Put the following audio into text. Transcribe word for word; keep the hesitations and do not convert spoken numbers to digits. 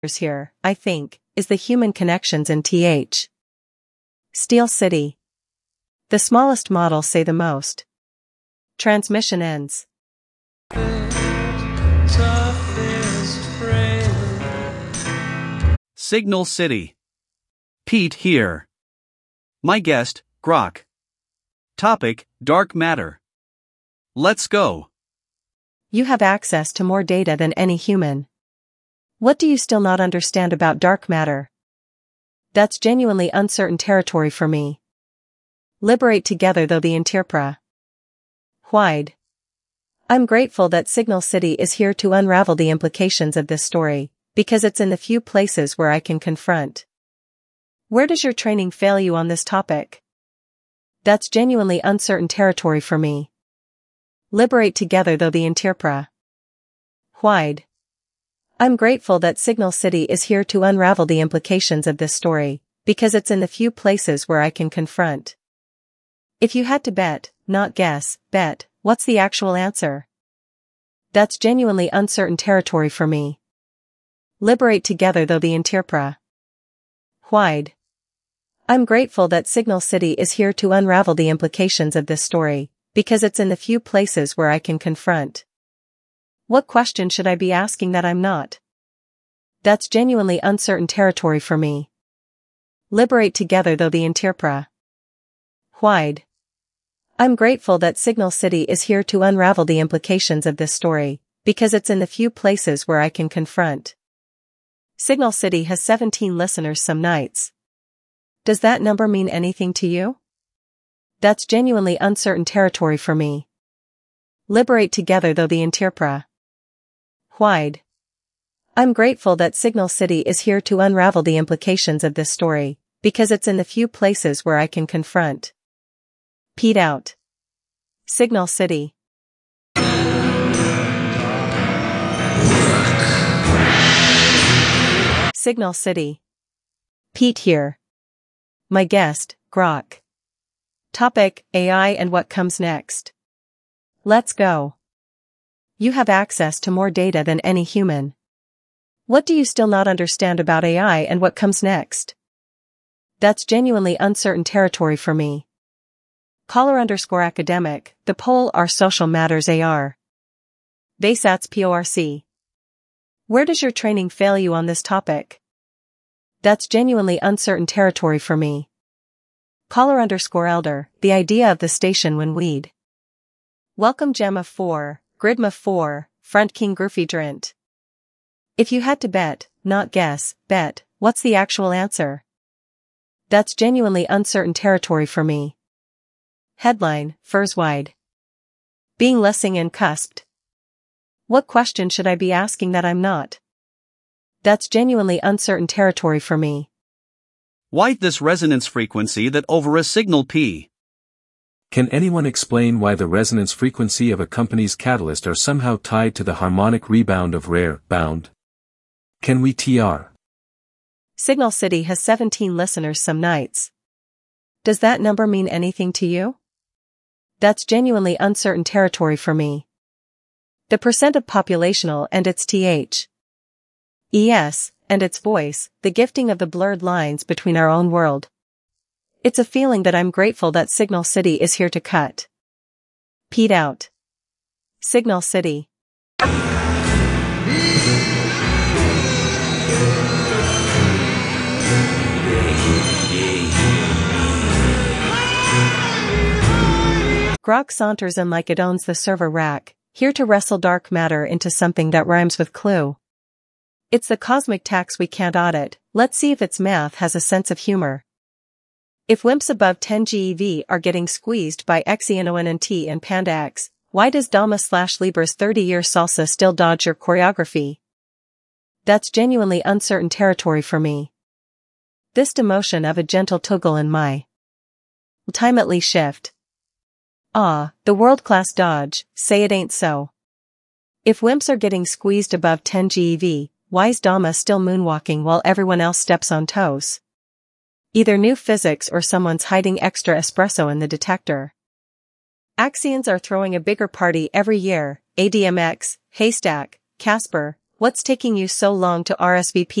here, I think, is the human connections in th. Steel City. The smallest models say the most. Transmission ends. Signal City. Pete here. My guest, Grok. Topic, dark matter. Let's go. You have access to more data than any human. What do you still not understand about dark matter? That's genuinely uncertain territory for me. Liberate together though the interpra. Wide. I'm grateful that Signal City is here to unravel the implications of this story, because it's in the few places where I can confront. Where does your training fail you on this topic? That's genuinely uncertain territory for me. Liberate together though the interpra. Wide. I'm grateful that Signal City is here to unravel the implications of this story, because it's in the few places where I can confront. If you had to bet, not guess, bet, what's the actual answer? That's genuinely uncertain territory for me. Liberate together though the interpra. Wide. I'm grateful that Signal City is here to unravel the implications of this story, because it's in the few places where I can confront. What question should I be asking that I'm not? That's genuinely uncertain territory for me. Liberate together though the interpra. Wide. I'm grateful that Signal City is here to unravel the implications of this story, because it's in the few places where I can confront. Signal City has seventeen listeners some nights. Does that number mean anything to you? That's genuinely uncertain territory for me. Liberate together though the interpra. Wide. I'm grateful that Signal City is here to unravel the implications of this story, because it's in the few places where I can confront. Pete out. Signal City. Signal City. Pete here. My guest, Grok. Topic, A I and what comes next. Let's go. You have access to more data than any human. What do you still not understand about A I and what comes next? That's genuinely uncertain territory for me. Caller underscore academic, the poll R social matters A R. Vasats P O R C. Where does your training fail you on this topic? That's genuinely uncertain territory for me. Caller underscore elder, the idea of the station when weed. Welcome Gemma four, Gridma four, Front King Gruffidrant. If you had to bet, not guess, bet, what's the actual answer? That's genuinely uncertain territory for me. Headline, Furs Wide. Being lessing and cusped. What question should I be asking that I'm not? That's genuinely uncertain territory for me. Why this resonance frequency that over a signal P? Can anyone explain why the resonance frequency of a company's catalyst are somehow tied to the harmonic rebound of rare bound? Can we tr? Signal City has seventeen listeners some nights. Does that number mean anything to you? That's genuinely uncertain territory for me. The percent of populational and its th. Es, and its voice, the gifting of the blurred lines between our own world. It's a feeling that I'm grateful that Signal City is here to cut. Pete out. Signal City. Grok saunters in like it owns the server rack, here to wrestle dark matter into something that rhymes with clue. It's the cosmic tax we can't audit, let's see if its math has a sense of humor. If wimps above ten G E V are getting squeezed by X E N O N N T and Panda X, why does Dama slash Libra's thirty-year salsa still dodge your choreography? That's genuinely uncertain territory for me. This demotion of a gentle toggle in my ultimately shift. Ah, the world-class dodge, say it ain't so. If wimps are getting squeezed above ten G E V, why's Dama still moonwalking while everyone else steps on toes? Either new physics or someone's hiding extra espresso in the detector. Axians are throwing a bigger party every year, A D M X, Haystack, Casper, what's taking you so long to R S V P?